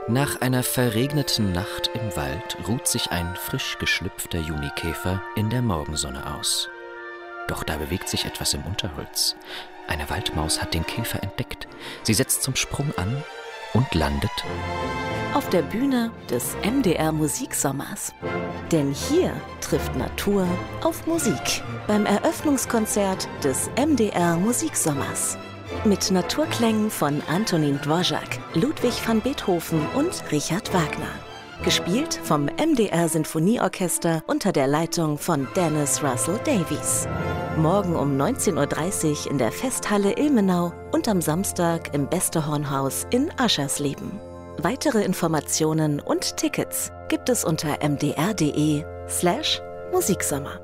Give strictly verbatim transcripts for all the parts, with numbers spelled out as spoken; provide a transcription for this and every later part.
Nach einer verregneten Nacht im Wald ruht sich ein frisch geschlüpfter Junikäfer in der Morgensonne aus. Doch da bewegt sich etwas im Unterholz. Eine Waldmaus hat den Käfer entdeckt. Sie setzt zum Sprung an und landet auf der Bühne des M D R Musiksommers. Denn hier trifft Natur auf Musik beim Eröffnungskonzert des M D R Musiksommers. Mit Naturklängen von Antonín Dvořák, Ludwig van Beethoven und Richard Wagner. Gespielt vom M D R Sinfonieorchester unter der Leitung von Dennis Russell Davies. Morgen um neunzehn Uhr dreißig in der Festhalle Ilmenau und am Samstag im Beste-Hornhaus in Aschersleben. Weitere Informationen und Tickets gibt es unter mdr.de slash Musiksommer.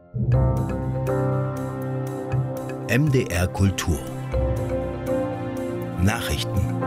M D R Kultur Nachrichten.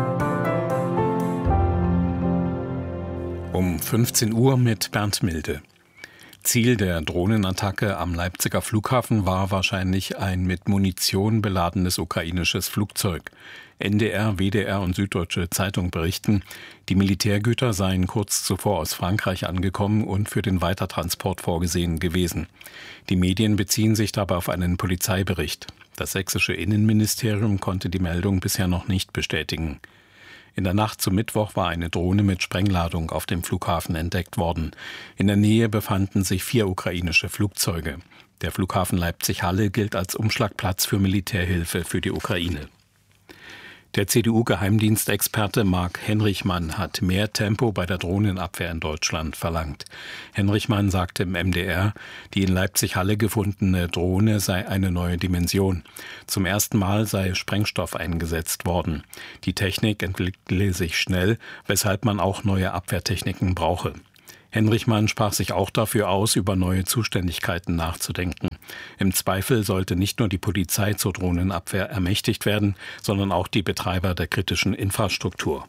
Um fünfzehn Uhr mit Bernd Milde. Ziel der Drohnenattacke am Leipziger Flughafen war wahrscheinlich ein mit Munition beladenes ukrainisches Flugzeug. N D R, W D R und Süddeutsche Zeitung berichten, die Militärgüter seien kurz zuvor aus Frankreich angekommen und für den Weitertransport vorgesehen gewesen. Die Medien beziehen sich dabei auf einen Polizeibericht. Das sächsische Innenministerium konnte die Meldung bisher noch nicht bestätigen. In der Nacht zum Mittwoch war eine Drohne mit Sprengladung auf dem Flughafen entdeckt worden. In der Nähe befanden sich vier ukrainische Flugzeuge. Der Flughafen Leipzig-Halle gilt als Umschlagplatz für Militärhilfe für die Ukraine. Der C D U-Geheimdienstexperte Marc Henrichmann hat mehr Tempo bei der Drohnenabwehr in Deutschland verlangt. Henrichmann sagte im M D R, die in Leipzig-Halle gefundene Drohne sei eine neue Dimension. Zum ersten Mal sei Sprengstoff eingesetzt worden. Die Technik entwickle sich schnell, weshalb man auch neue Abwehrtechniken brauche. Henrichmann sprach sich auch dafür aus, über neue Zuständigkeiten nachzudenken. Im Zweifel sollte nicht nur die Polizei zur Drohnenabwehr ermächtigt werden, sondern auch die Betreiber der kritischen Infrastruktur.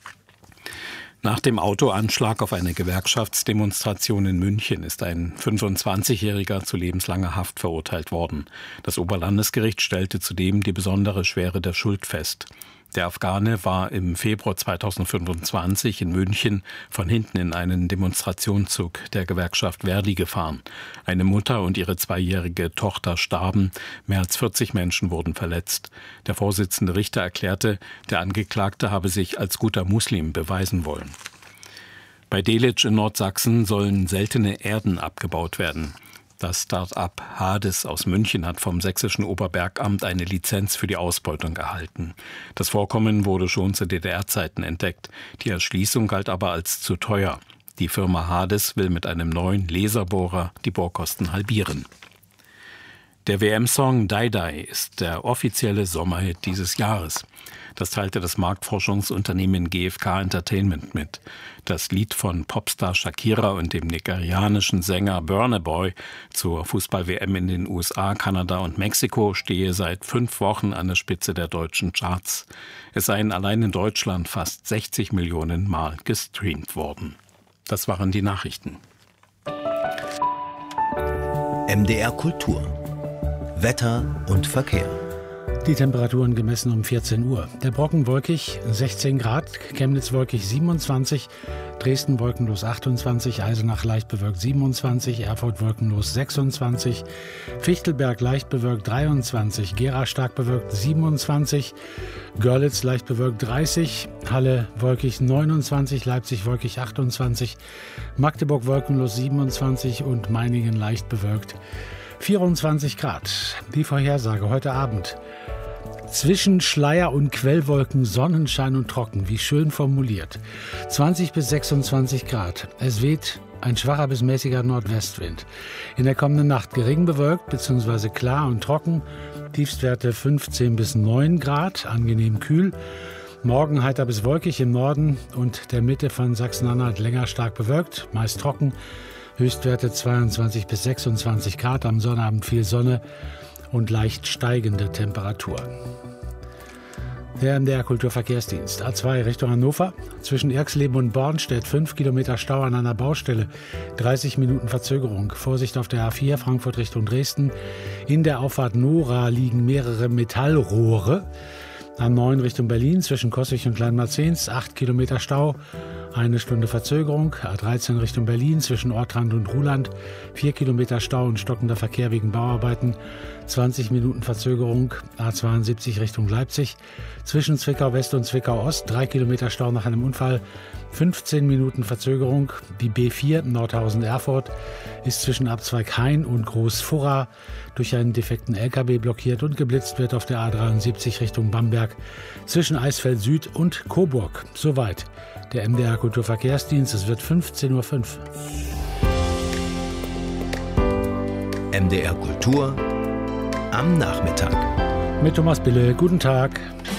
Nach dem Autoanschlag auf eine Gewerkschaftsdemonstration in München ist ein fünfundzwanzigjähriger zu lebenslanger Haft verurteilt worden. Das Oberlandesgericht stellte zudem die besondere Schwere der Schuld fest. Der Afghane war im Februar zweitausendfünfundzwanzig in München von hinten in einen Demonstrationszug der Gewerkschaft Verdi gefahren. Eine Mutter und ihre zweijährige Tochter starben, mehr als vierzig Menschen wurden verletzt. Der Vorsitzende Richter erklärte, der Angeklagte habe sich als guter Muslim beweisen wollen. Bei Delitzsch in Nordsachsen sollen seltene Erden abgebaut werden. Das Start-up Hades aus München hat vom sächsischen Oberbergamt eine Lizenz für die Ausbeutung erhalten. Das Vorkommen wurde schon zu D D R-Zeiten entdeckt. Die Erschließung galt aber als zu teuer. Die Firma Hades will mit einem neuen Laserbohrer die Bohrkosten halbieren. Der W M-Song Die Die ist der offizielle Sommerhit dieses Jahres. Das teilte das Marktforschungsunternehmen G F K Entertainment mit. Das Lied von Popstar Shakira und dem nigerianischen Sänger Burna Boy zur Fußball-W M in den U S A, Kanada und Mexiko stehe seit fünf Wochen an der Spitze der deutschen Charts. Es seien allein in Deutschland fast sechzig Millionen Mal gestreamt worden. Das waren die Nachrichten. M D R Kultur. Wetter und Verkehr. Die Temperaturen gemessen um vierzehn Uhr. Der Brocken wolkig sechzehn Grad, Chemnitz wolkig siebenundzwanzig, Dresden wolkenlos achtundzwanzig, Eisenach leicht bewölkt siebenundzwanzig, Erfurt wolkenlos sechsundzwanzig, Fichtelberg leicht bewölkt dreiundzwanzig, Gera stark bewölkt siebenundzwanzig, Görlitz leicht bewölkt dreißig, Halle wolkig neunundzwanzig, Leipzig wolkig achtundzwanzig, Magdeburg wolkenlos siebenundzwanzig und Meiningen leicht bewölkt vierundzwanzig Grad. Die Vorhersage heute Abend. Zwischen Schleier und Quellwolken Sonnenschein und trocken, wie schön formuliert. zwanzig bis sechsundzwanzig Grad. Es weht ein schwacher bis mäßiger Nordwestwind. In der kommenden Nacht gering bewölkt bzw. klar und trocken. Tiefstwerte fünfzehn bis neun Grad, angenehm kühl. Morgen heiter bis wolkig im Norden und der Mitte von Sachsen-Anhalt länger stark bewölkt, meist trocken. Höchstwerte zweiundzwanzig bis sechsundzwanzig Grad, am Sonnabend viel Sonne und leicht steigende Temperaturen. Der M D R Kulturverkehrsdienst. A zwei Richtung Hannover. Zwischen Erxleben und Bornstedt fünf Kilometer Stau an einer Baustelle. dreißig Minuten Verzögerung. Vorsicht auf der A vier Frankfurt Richtung Dresden. In der Auffahrt Nora liegen mehrere Metallrohre. A neun Richtung Berlin zwischen Kossich und Kleinmarzens acht Kilometer Stau. Eine Stunde Verzögerung. A dreizehn Richtung Berlin zwischen Ortrand und Ruhland. Vier Kilometer Stau und stockender Verkehr wegen Bauarbeiten. zwanzig Minuten Verzögerung. A zweiundsiebzig Richtung Leipzig. Zwischen Zwickau West und Zwickau Ost. Drei Kilometer Stau nach einem Unfall. fünfzehn Minuten Verzögerung. Die B vier Nordhausen-Erfurt ist zwischen Abzweig-Hain und Groß-Furra durch einen defekten L K W blockiert und geblitzt wird auf der A dreiundsiebzig Richtung Bamberg zwischen Eisfeld Süd und Coburg. Soweit der M D R Kulturverkehrsdienst. Es wird fünfzehn Uhr fünf. M D R Kultur am Nachmittag. Mit Thomas Bille. Guten Tag.